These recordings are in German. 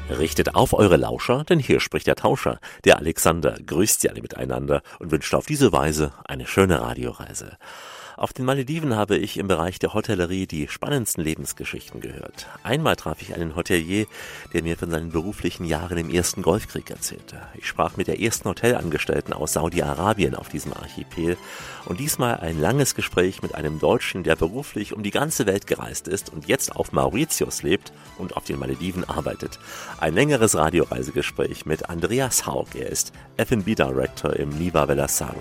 Richtet auf eure Lauscher, denn hier spricht der Tauscher. Der Alexander grüßt Sie alle miteinander und wünscht auf diese Weise eine schöne Radioreise. Auf den Malediven habe ich im Bereich der Hotellerie die spannendsten Lebensgeschichten gehört. Einmal traf ich einen Hotelier, der mir von seinen beruflichen Jahren im ersten Golfkrieg erzählte. Ich sprach mit der ersten Hotelangestellten aus Saudi-Arabien auf diesem Archipel und diesmal ein langes Gespräch mit einem Deutschen, der beruflich um die ganze Welt gereist ist und jetzt auf Mauritius lebt und auf den Malediven arbeitet. Ein längeres Radioreisegespräch mit Andreas Haug. Er ist F&B Director im Niva Velasaro.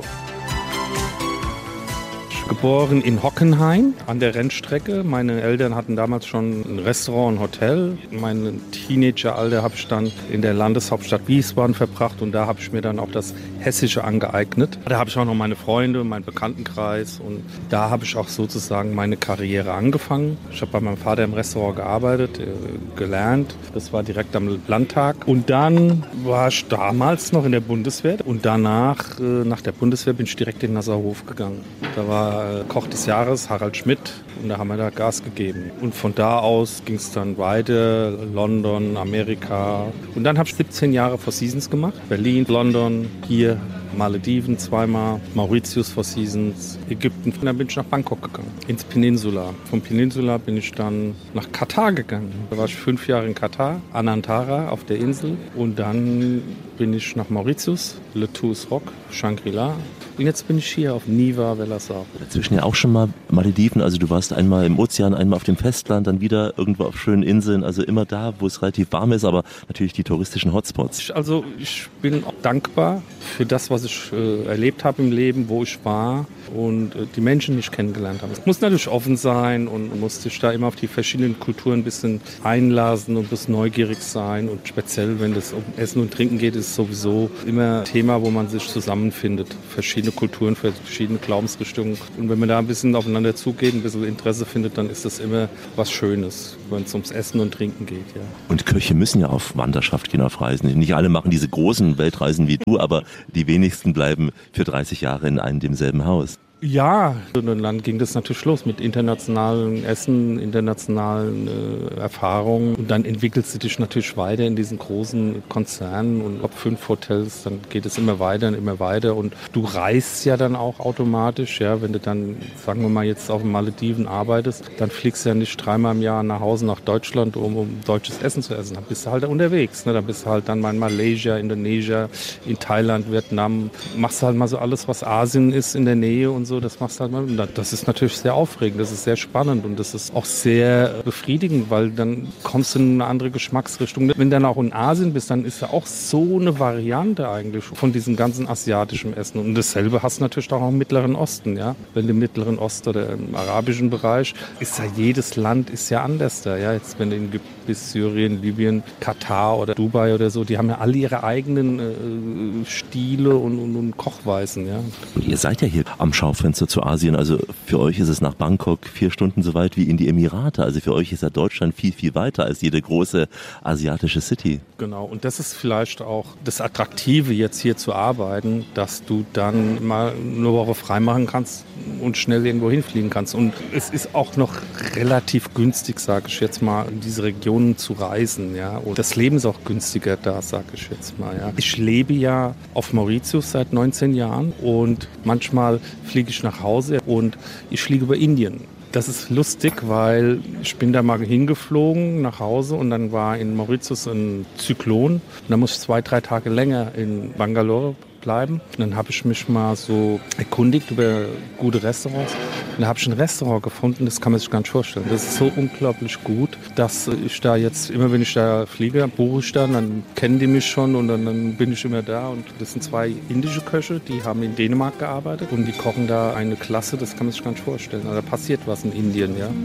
Geboren in Hockenheim an der Rennstrecke. Meine Eltern hatten damals schon ein Restaurant, ein Hotel. Mein Teenageralter habe ich dann in der Landeshauptstadt Wiesbaden verbracht und da habe ich mir dann auch das Hessische angeeignet. Da habe ich auch noch meine Freunde, meinen Bekanntenkreis und da habe ich auch sozusagen meine Karriere angefangen. Ich habe bei meinem Vater im Restaurant gearbeitet, gelernt. Das war direkt am Landtag und dann war ich damals noch in der Bundeswehr und danach, nach der Bundeswehr, bin ich direkt in Nassauhof gegangen. Da war Koch des Jahres, Harald Schmidt, und da haben wir da Gas gegeben. Und von da aus ging es dann weiter, London, Amerika. Und dann habe ich 17 Jahre Four Seasons gemacht. Berlin, London, hier, Malediven zweimal, Mauritius Four Seasons, Ägypten. Und dann bin ich nach Bangkok gegangen, ins Peninsula. Vom Peninsula bin ich dann nach Katar gegangen. Da war ich 5 Jahre in Katar, Anantara auf der Insel. Und dann bin ich nach Mauritius, Le Tours Rock, Shangri-La. Und jetzt bin ich hier auf Niva Velasaro. Dazwischen ja auch schon mal Malediven, also du warst einmal im Ozean, einmal auf dem Festland, dann wieder irgendwo auf schönen Inseln, also immer da, wo es relativ warm ist, aber natürlich die touristischen Hotspots. Also ich bin auch dankbar für das, was ich erlebt habe im Leben, wo ich war und die Menschen, die ich kennengelernt habe. Es muss natürlich offen sein und muss sich da immer auf die verschiedenen Kulturen ein bisschen einlassen und ein bisschen neugierig sein und speziell, wenn es um Essen und Trinken geht, ist es sowieso immer ein Thema, wo man sich zusammenfindet. Verschiedene Kulturen, verschiedene Glaubensrichtungen. Und wenn man da ein bisschen aufeinander zugeht, ein bisschen Interesse findet, dann ist das immer was Schönes, wenn es ums Essen und Trinken geht. Ja. Und Köche müssen ja auf Wanderschaft gehen, auf Reisen. Nicht alle machen diese großen Weltreisen wie du, aber die wenigsten bleiben für 30 Jahre in einem demselben Haus. Ja, und dann ging das natürlich los mit internationalen Essen, internationalen Erfahrungen. Und dann entwickelst du dich natürlich weiter in diesen großen Konzernen und ab 5 Hotels, dann geht es immer weiter und immer weiter. Und du reist ja dann auch automatisch, ja, wenn du dann, sagen wir mal, jetzt auf den Malediven arbeitest, dann fliegst du ja nicht 3-mal im Jahr nach Hause nach Deutschland, um deutsches Essen zu essen. Dann bist du halt unterwegs, ne? Dann bist du halt dann mal in Malaysia, Indonesien, in Thailand, Vietnam. Machst halt mal so alles, was Asien ist in der Nähe und so, das machst du halt mal. Und das ist natürlich sehr aufregend, das ist sehr spannend und das ist auch sehr befriedigend, weil dann kommst du in eine andere Geschmacksrichtung. Wenn du dann auch in Asien bist, dann ist ja auch so eine Variante eigentlich von diesem ganzen asiatischen Essen. Und dasselbe hast du natürlich auch im Mittleren Osten, ja. Wenn du im Mittleren Osten oder im arabischen Bereich, ist ja jedes Land ist ja anders da, ja. Jetzt wenn du in Ägypten bist, Syrien, Libyen, Katar oder Dubai oder so, die haben ja alle ihre eigenen Stile und Kochweisen, ja. Und ihr seid ja hier am Schaufenster zu Asien, also für euch ist es nach Bangkok 4 Stunden so weit wie in die Emirate, also für euch ist ja Deutschland viel, viel weiter als jede große asiatische City. Genau, und das ist vielleicht auch das Attraktive, jetzt hier zu arbeiten, dass du dann mal eine Woche frei machen kannst und schnell irgendwo hinfliegen kannst. Und es ist auch noch relativ günstig, sage ich jetzt mal, in diese Regionen zu reisen, ja. Und das Leben ist auch günstiger da, sage ich jetzt mal, ja. Ich lebe ja auf Mauritius seit 19 Jahren und manchmal fliege ich nach Hause und ich fliege über Indien. Das ist lustig, weil ich bin da mal hingeflogen nach Hause und dann war in Mauritius ein Zyklon. Und dann muss ich 2-3 Tage länger in Bangalore bleiben. Und dann habe ich mich mal so erkundigt über gute Restaurants. Und da habe ich ein Restaurant gefunden, das kann man sich gar nicht vorstellen. Das ist so unglaublich gut, dass ich da jetzt, immer wenn ich da fliege, buche ich dann kennen die mich schon und dann bin ich immer da. Und das sind 2 indische Köche, die haben in Dänemark gearbeitet und die kochen da eine Klasse, das kann man sich gar nicht vorstellen. Also da passiert was in Indien, ja.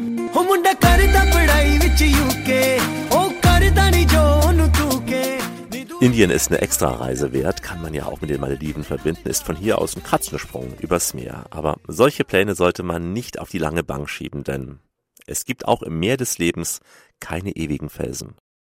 Indien ist eine Extrareise wert, kann man ja auch mit den Malediven verbinden, ist von hier aus ein Katzensprung übers Meer. Aber solche Pläne sollte man nicht auf die lange Bank schieben, denn es gibt auch im Meer des Lebens keine ewigen Felsen.